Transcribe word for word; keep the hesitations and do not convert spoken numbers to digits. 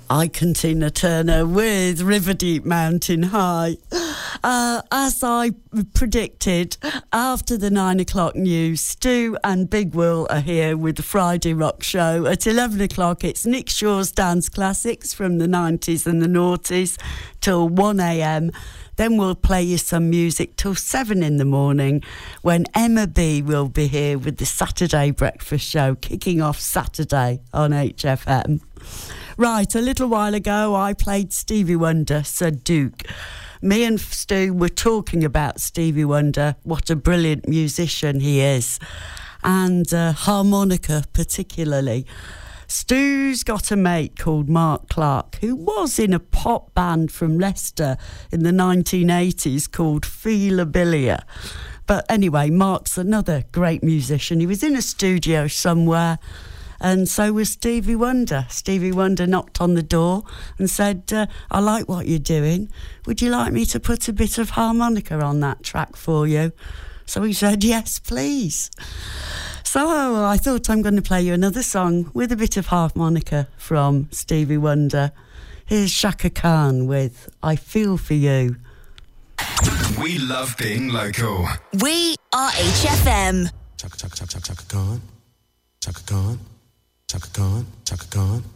Icon Tina Turner with River Deep Mountain High. Uh, as I predicted, after the nine o'clock news, Stu and Big Will are here with the Friday Rock Show. At eleven o'clock, it's Nick Shaw's Dance Classics from the nineties and the noughties till one a.m. Then we'll play you some music till seven in the morning when Emma B will be here with the Saturday Breakfast Show, kicking off Saturday on H F M. Right, a little while ago I played Stevie Wonder, Sir Duke. Me and Stu were talking about Stevie Wonder, what a brilliant musician he is, and uh, harmonica particularly. Stu's got a mate called Mark Clark, who was in a pop band from Leicester in the nineteen eighties called Feelabilia. But anyway, Mark's another great musician. He was in a studio somewhere, and so was Stevie Wonder. Stevie Wonder knocked on the door and said, uh, I like what you're doing. Would you like me to put a bit of harmonica on that track for you? So he said, yes, please. So I thought I'm going to play you another song with a bit of harmonica from Stevie Wonder. Here's Shaka Khan with I Feel For You. We love being local. We are H F M. Chaka, chaka, chaka, chaka, Khan. Chaka Khan. Chaka Khan, Chaka Khan.